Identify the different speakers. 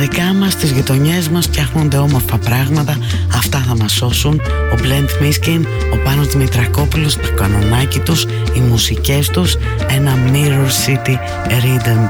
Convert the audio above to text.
Speaker 1: δικά μας, στις γειτονιές μας φτιάχνονται όμορφα πράγματα. Αυτά θα μας σώσουν. Ο Blend Miskin, ο Πάνος Δημητρακόπουλος, το κανονάκι τους, οι μουσικές τους, ένα Mirror City Rhythm